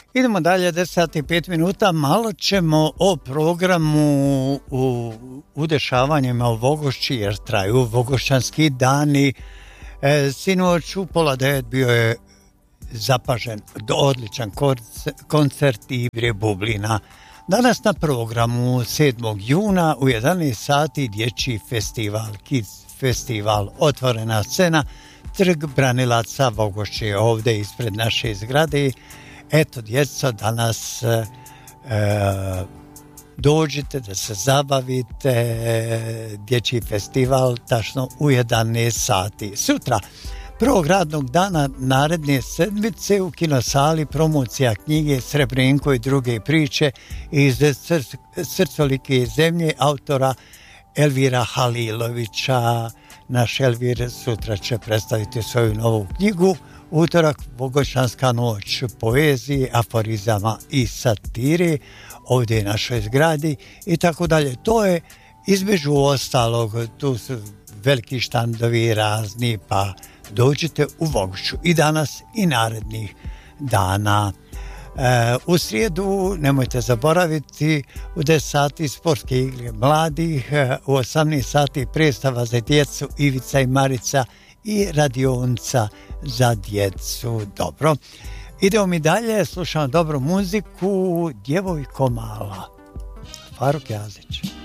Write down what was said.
Idemo dalje, 10 sati i 5 minuta, malo ćemo o programu u dešavanjima u Vogošći, jer traju Vogošćanski dani. Sinoć u 8:30 bio je zapažen odličan koncert Ibre Bublina. Danas na programu 7. juna u 11 sati dječji festival, Kids festival, otvorena scena, trg Branilaca Vogošće, ovdje ispred naše zgrade. Eto, djeco, danas dođite da se zabavite, dječji festival, tačno u 11 sati. Sutra, prvog radnog dana naredne sedmice u kinosali promocija knjige Srebrenko i druge priče iz Srcolike zemlje autora Elvira Halilovića. Naš Elvir sutra će predstaviti svoju novu knjigu. Utorak, Vogošćanska noć poezije, aforizama i satire ovdje u našoj zgradi i tako dalje. To je između ostalog, tu su veliki štandovi razni, pa dođite u Vogošću i danas i narednih dana. U srijedu nemojte zaboraviti u 10 sati sportske igre mladih, u 18 sati predstava za djecu Ivica i Marica i radionica za djecu. Dobro, idemo mi dalje, slušamo dobru muziku, Djevojko mala, Faruk Jazić.